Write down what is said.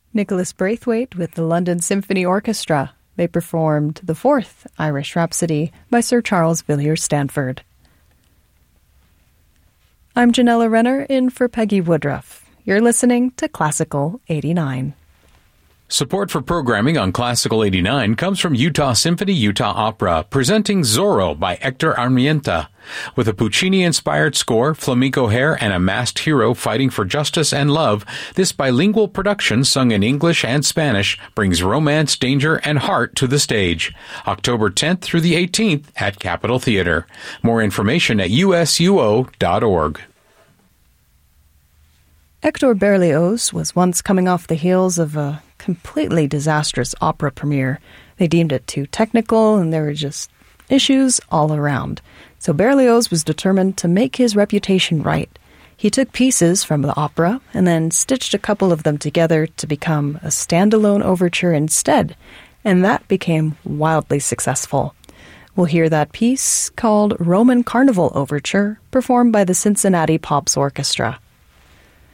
Nicholas Braithwaite with the London Symphony Orchestra. They performed the fourth Irish Rhapsody by Sir Charles Villiers-Stanford. I'm Janella Renner in for Peggy Woodruff. You're listening to Classical 89. Support for programming on Classical 89 comes from Utah Symphony Utah Opera, presenting Zorro by Hector Armienta. With a Puccini-inspired score, flamenco hair, and a masked hero fighting for justice and love, this bilingual production, sung in English and Spanish, brings romance, danger, and heart to the stage. October 10th through the 18th at Capitol Theater. More information at usuo.org. Hector Berlioz was once coming off the heels of a completely disastrous opera premiere. They deemed it too technical, and there were just issues all around. So Berlioz was determined to make his reputation right. He took pieces from the opera and then stitched a couple of them together to become a standalone overture instead, and that became wildly successful. We'll hear that piece called Roman Carnival Overture, performed by the Cincinnati Pops Orchestra.